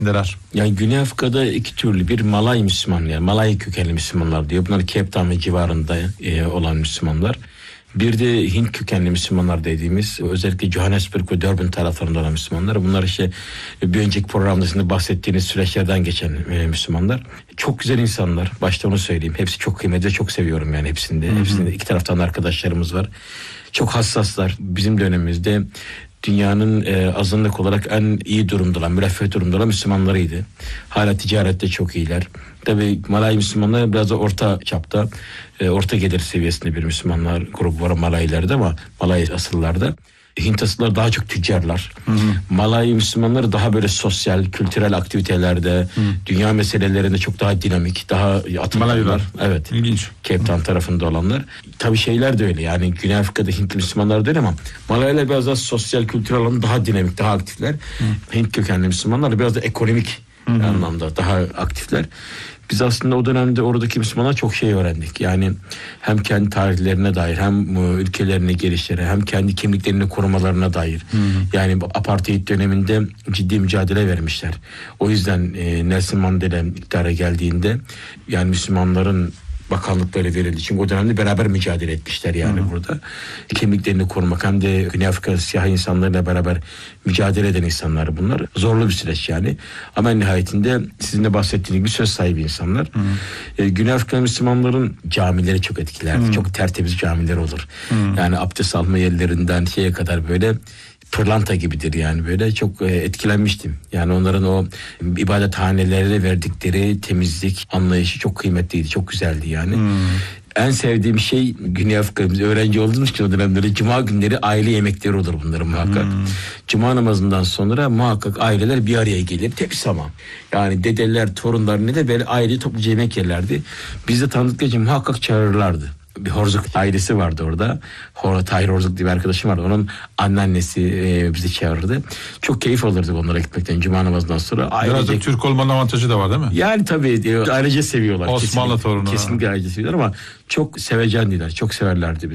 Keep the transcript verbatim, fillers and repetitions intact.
Neler? Yani Güney Afrika'da iki türlü, bir Malay Müslüman, yani Malay kökenli Müslümanlar diyor. Bunlar Cape Town ve civarında e, olan Müslümanlar. Bir de Hint kökenli Müslümanlar dediğimiz, özellikle Johannesburg ve Durban taraflarında olan Müslümanlar. Bunlar işte bir önceki programda sizin bahsettiğiniz süreçlerden geçen e, Müslümanlar. Çok güzel insanlar. Başta onu söyleyeyim. Hepsi çok kıymetli, çok seviyorum yani hepsinde. Hı hı. Hepsinde iki taraftan arkadaşlarımız var. Çok hassaslar. Bizim dönemimizde dünyanın e, azınlık olarak en iyi durumda olan, müreffeh durumda olan Müslümanlarıydı. Hala ticarette çok iyiler. Tabii Malay Müslümanlar biraz da orta çapta, e, orta gelir seviyesinde bir Müslümanlar grubu var Malaylarda, ama Malay asıllarda. Hint asıllar daha çok tüccarlar. Hı hı. Malay Müslümanları daha böyle sosyal, kültürel aktivitelerde, hı, dünya meselelerinde çok daha dinamik, daha atmalar. Evet. İlginç. Cape Town tarafında olanlar. Tabii şeyler de öyle. Yani Güney Afrika'da Hint Müslümanlar da öyle, ama Malaylar biraz daha sosyal, kültürel alanında daha dinamik, daha aktifler. Hı. Hint kökenli Müslümanlar biraz da ekonomik, hı hı, anlamda daha aktifler. Biz aslında o dönemde oradaki Müslümanlar çok şey öğrendik. Yani hem kendi tarihlerine dair, hem ülkelerine gelişleri, hem kendi kimliklerini korumalarına dair. Hı hı. Yani apartheid döneminde ciddi mücadele vermişler. O yüzden e, Nelson Mandela iktidara geldiğinde, yani Müslümanların bakanlıkları verildi. Çünkü o dönemde beraber mücadele etmişler yani, hı, burada. Kimliklerini korumak, hem de Güney Afrika siyah insanlarla beraber mücadele eden insanlar bunlar. Zorlu bir süreç yani. Ama en nihayetinde sizin de bahsettiğiniz gibi söz sahibi insanlar. Ee, Güney Afrika Müslümanların camileri çok etkilerdi. Hı. Çok tertemiz camiler olur. Hı. Yani abdest alma yerlerinden şeye kadar böyle pırlanta gibidir yani, böyle çok e, etkilenmiştim. Yani onların o ibadethanelerine verdikleri temizlik anlayışı çok kıymetliydi, çok güzeldi yani. Hmm. En sevdiğim şey, Güney Afrika'da öğrenci olduğumuz için o dönemleri cuma günleri aile yemekleri olur bunların muhakkak. Hmm. Cuma namazından sonra muhakkak aileler bir araya gelir. Hepsi ama. Yani dedeler, torunlar ne de böyle aile topluca yemek yerlerdi. Biz de tanıdıkları için muhakkak çağırırlardı. Bir Horzuk ailesi vardı orada. Hor, Tahir Horzuk diye bir arkadaşım vardı. Onun anneannesi e, bizi çağırdı. Çok keyif alırdık onlara gitmekten cuma namazından sonra. Ailece... Biraz da Türk olmanın avantajı da var değil mi? Yani tabii e, ailece seviyorlar. Osmanlı torunu. Kesinlikle ailece seviyorlar, ama çok sevecendiler. Çok severlerdi bizi.